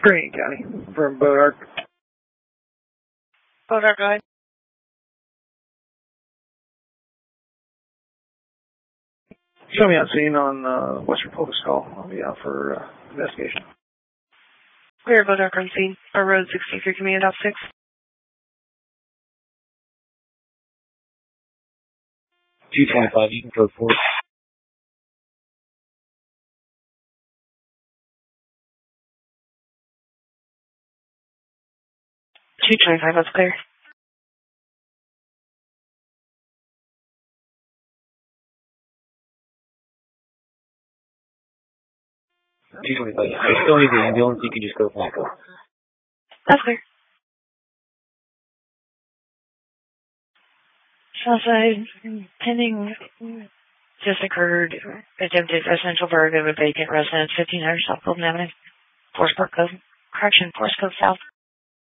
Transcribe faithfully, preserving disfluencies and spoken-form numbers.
Greene County, from Bodark. Bodark, go ahead. Show me on scene on uh, Western Focus call. I'll be out for uh, investigation. Clear Bodark on scene. Our road sixty-three, command off six. two twenty-five, you can go for it. two twenty-five, that's clear. two twenty-five, if you still need the ambulance, you can just go back up. That's clear. Southside, pending, just occurred, attempted residential burglary of a vacant residence, fifteen hundred South Golden Avenue, Forest Park Cove, correction, Forest Cove South.